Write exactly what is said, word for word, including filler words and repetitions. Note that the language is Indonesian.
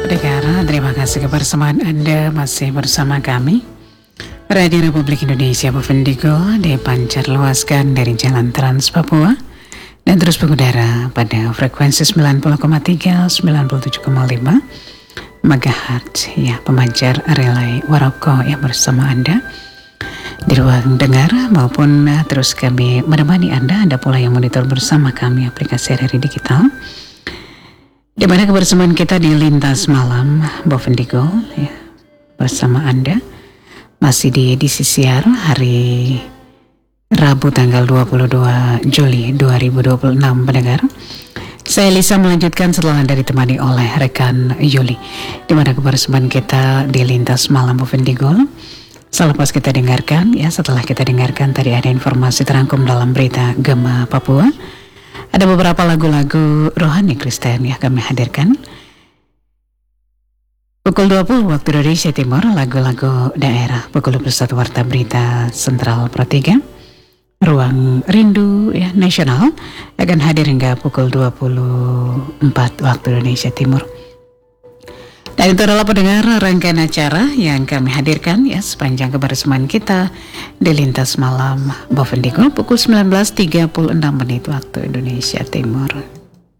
Pendengar, terima kasih kebersamaan Anda masih bersama kami. Radio Republik Indonesia Bovendigo dipancar luaskan dari Jalan Trans Papua dan terus mengudara pada frekuensi sembilan puluh koma tiga, sembilan puluh tujuh koma lima megahertz. Ya, pemancar relay Waroko yang bersama Anda di ruang dengar maupun terus kami menemani Anda. Anda pula yang monitor bersama kami aplikasi R R I Digital, di mana kebersamaan kita di lintas malam Bovendigo ya, bersama Anda masih di edisi siar hari Rabu tanggal dua puluh dua Juli dua ribu dua puluh enam. Pendengar, saya Lisa melanjutkan setelah Anda ditemani oleh rekan Yuli, di mana kebersamaan kita di lintas malam Bovendigo. Selepas kita dengarkan ya, setelah kita dengarkan tadi ada informasi terangkum dalam berita Gema Papua. Ada beberapa lagu-lagu rohani Kristen yang kami hadirkan. Pukul dua puluh waktu Indonesia Timur, lagu-lagu daerah. Pukul dua puluh satu Warta Berita Sentral Pro tiga. Ruang Rindu ya Nasional akan hadir hingga pukul dua puluh empat waktu Indonesia Timur. Dan itu adalah pendengar rangkaian acara yang kami hadirkan ya sepanjang kebersamaan kita di lintas malam Bovendigo pukul sembilan belas tiga puluh enam menit waktu Indonesia Timur.